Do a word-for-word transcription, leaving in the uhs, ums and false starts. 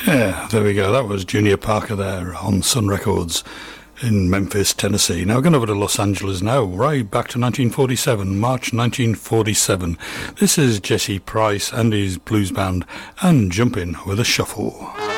Yeah, there we go. That was Junior Parker there on Sun Records in Memphis, Tennessee. Now, we're going over to Los Angeles now, right back to nineteen forty-seven, March nineteen forty-seven. This is Jesse Price and his blues band, and Jumpin' with a Shuffle.